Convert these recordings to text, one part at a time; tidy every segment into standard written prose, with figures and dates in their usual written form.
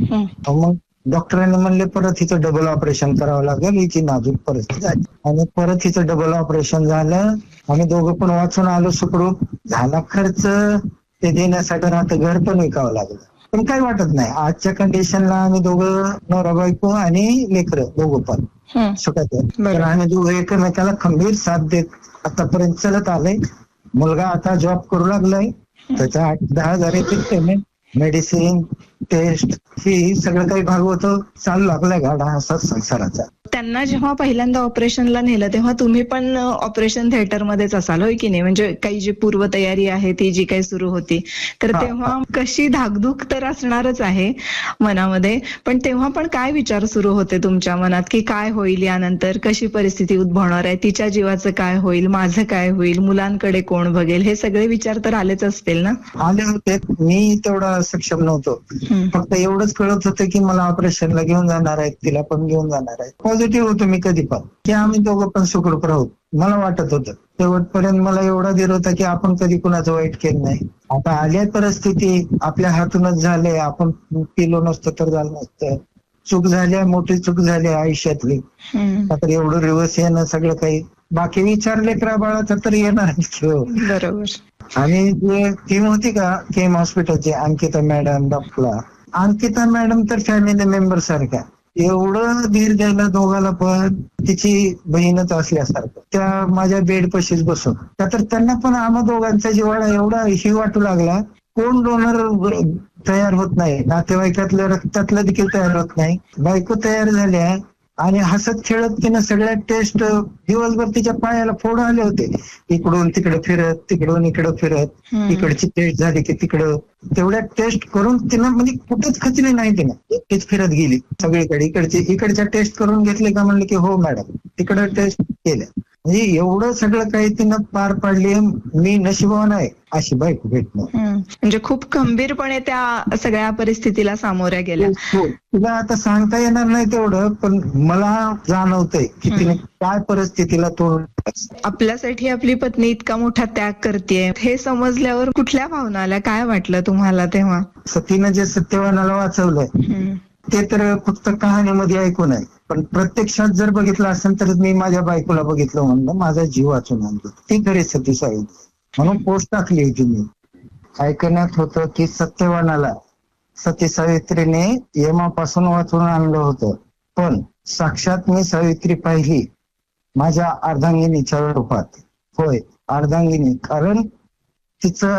मग डॉक्टरांनी म्हणले परत हिचं डबल ऑपरेशन करावं लागेल, हिची नाजूक परिस्थिती आहे. आणि परत हिचं डबल ऑपरेशन झालं. आम्ही दोघं पण वाचून आलो सुखरूप. झाला खर्च, ते देण्यासाठी आता घर पण विकावं लागलं. पण काही वाटत नाही. आजच्या कंडिशनला आम्ही दोघं, नवरा बायको आणि लेकरं दोघं पण सुखात आहे. तर आम्ही दोघं एकमेकाला खंबीर साथ देत आतापर्यंत चलत आलंय. मुलगा आता जॉब करू लागलाय. त्याचा 8-10 हजार येतील पेमेंट. मेडिसिन, टेस्ट, ही सगळं काही भागवतो. चालू लागलाय गाडा असा संसाराचा. त्यांना जेव्हा पहिल्यांदा ऑपरेशनला नेलं तेव्हा तुम्ही पण ऑपरेशन थिएटर मध्येच असाल, होय की नाही? म्हणजे काही जी पूर्वतयारी आहे ती जी काही सुरू होती, तर तेव्हा कशी धाकधूक तर असणारच आहे मनामध्ये, पण तेव्हा पण काय विचार सुरू होते तुमच्या मनात की काय होईल यानंतर, कशी परिस्थिती उद्भवणार आहे, तिच्या जीवाचं काय होईल, माझं काय होईल, मुलांकडे कोण बघेल, हे सगळे विचार तर आलेच असतील ना? आले होते. मी तेवढा सक्षम नव्हतो. फक्त एवढंच कळत होतं की मला ऑपरेशनला घेऊन जाणार आहेत, तिला पण घेऊन जाणार आहेत. पॉझिटिव्ह होतो मी कधी पण, की आम्ही दोघं पण सुखरूप राहू. मला वाटत होतं शेवटपर्यंत. मला एवढा धीर होता की आपण कधी कुणाचं वाईट केलं नाही. आता आली परिस्थिती, आपल्या हातूनच झाले. आपण पिलो नसतं तर झालं नसतं. चूक झाली, मोठी चूक झाली आयुष्यातली. तर एवढं रिवर्स येणं सगळं काही, बाकी विचारले बाळाचं तर येणार. बरोबर. आणि जे टीम होती का केम हॉस्पिटलची, Ankita madam, doctor Ankita madam तर फॅमिली मेंबर सारख्या. एवढं धीर द्यायला दोघाला पण, तिची बहीणच असल्यासारखं. त्या माझ्या बेड पशीच बसून, तर त्यांना पण आम्हा दोघांचा जिव्हाळा एवढा ही वाटू लागला. कोण डोनर तयार होत नाही, नातेवाईकातल्या रक्तातलं देखील तयार होत नाही. बायको तयार झाल्या आणि हसत खेळत तिनं सगळ्या टेस्ट, दिवसभर तिच्या पायाला फोड आले होते. इकडून तिकडे फिरत, तिकडून इकडं फिरत, इकडची टेस्ट झाली की तिकडं, तेवढ्या टेस्ट करून तिनं म्हणजे कुठेच खचली नाही. तिनं एकटीच फिरत गेली सगळीकडे. इकडच्या टेस्ट करून घेतले का म्हणले की हो मॅडम, तिकडं टेस्ट केल्या. म्हणजे एवढं सगळं काही तिनं पार पाडली. मी नशिबवान आहे अशी बायको भेटणं. म्हणजे खूप खंबीरपणे त्या सगळ्या परिस्थितीला सामोऱ्या गेल्या. तुला आता सांगता येणार नाही तेवढं, पण मला जाणवतंय की तिने काय परिस्थितीला तोंड. आपल्यासाठी आपली पत्नी इतका मोठा त्याग करतेय हे समजल्यावर कुठल्या भावना आल्या, काय वाटलं तुम्हाला तेव्हा? सतीनं जे सत्यवानाला वाचवलंय ते तर फक्त कहाणीमध्ये ऐकून आहे, पण प्रत्यक्षात जर बघितलं असेल तर मी माझ्या बायकोला बघितलं म्हणलं माझा जीव वाचून आणला. ती खरी सती सावित्री म्हणून पोस्ट टाकली होती मी. ऐकण्यात होतं की सत्यवानाला सती सावित्रीने यमापासून वाचून आणलं होतं, पण साक्षात मी सावित्री पाहिली माझ्या अर्धांगिनीच्या रूपात. होय, अर्धांगिनी. कारण तिचं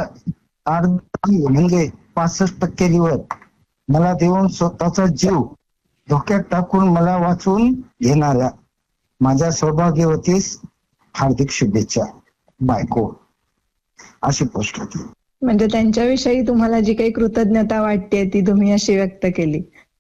अर्धांगी म्हणजे 65% लिव्हर मला देऊन स्वतःचा जीव धोक्यात टाकून मला वाचवून घेणाऱ्या माझ्या सौभाग्यवतीस हार्दिक शुभेच्छा बायको, अशी पोस्ट होती. म्हणजे त्यांच्याविषयी तुम्हाला जी काही कृतज्ञता वाटते ती तुम्ही अशी व्यक्त केली.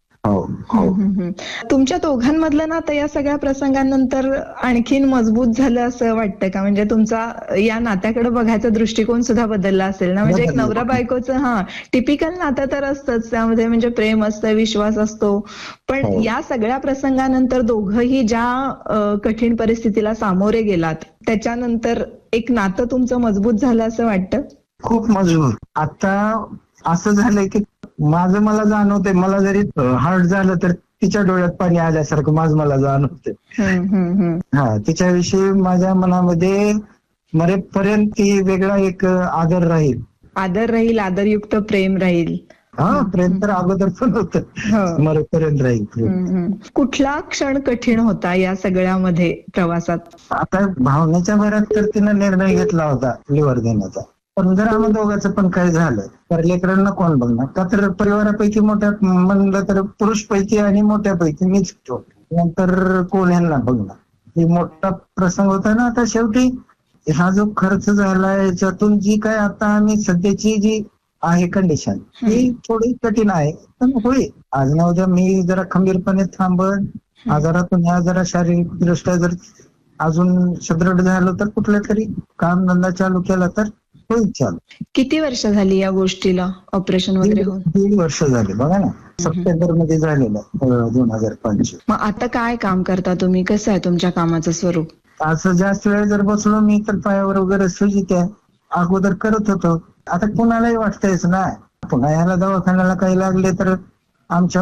तुमच्या दोघांमधलं ना आता या सगळ्या प्रसंगानंतर आणखीन मजबूत झालं असं वाटतं का? म्हणजे तुमचा या नात्याकडे बघायचा दृष्टिकोन सुद्धा बदलला असेल ना? म्हणजे एक नवरा बायकोचं टिपिकल नातं तर असतंच, त्यामध्ये म्हणजे प्रेम असतं, विश्वास असतो, पण या सगळ्या प्रसंगानंतर दोघंही ज्या कठीण परिस्थितीला सामोरे गेलात त्याच्यानंतर एक नातं तुमचं मजबूत झालं असं वाटतं? खूप मजबूत. आता असं झालंय की माझं मला जाणवतंय, मला जरी हार्ट झालं तर तिच्या डोळ्यात पाणी आल्यासारखं माझं मला जाणवतंय. तिच्याविषयी माझ्या मनामध्ये मरेपर्यंत ती वेगळा एक आदर राहील. आदरयुक्त प्रेम राहील. प्रेम तर अगोदर पण होतं, मरेपर्यंत राहील. कुठला क्षण कठीण होता या सगळ्यामध्ये प्रवासात? आता भावनेच्या भरात तर तिनं निर्णय घेतला होता लिव्हर देण्याचा, पण जर आम्हा दोघांचं पण काय झालं तर लेकरांना कोण बघणार? का तर परिवारापैकी मोठ्या म्हणलं तर पुरुषपैकी आणि मोठ्यापैकी मीच होतो, नंतर कोण ह्यांना बघणार? ही मोठा प्रसंग होता ना. आता शेवटी हा जो खर्च झालाय याच्यातून जी काय आता आम्ही सध्याची जी आहे कंडिशन ही थोडी कठीण आहे, पण होईल. आज ना उद्या मी जरा खंबीरपणे थांबन, आजारातून ह्या जरा शारीरिक दृष्ट्या जर अजून सुदृढ झालं तर कुठल्या तरी काम धंदा चालू केला तर होईल चालू. किती वर्ष झाली या गोष्टीला, ऑपरेशन वगैरे होऊन? 1.5 वर्ष झाले बघा ना, सप्टेंबर मध्ये झालेलं 2025. मग आता काय काम करता तुम्ही? कसं आहे तुमच्या कामाचं स्वरूप? असं जास्त वेळ जर बसलो मी तर पायावर वगैरे सुजी त्या अगोदर करत होतो. आता कुणालाही वाटतंयच ना, पुन्हा ह्याला दवाखान्याला काही लागले तर आमच्या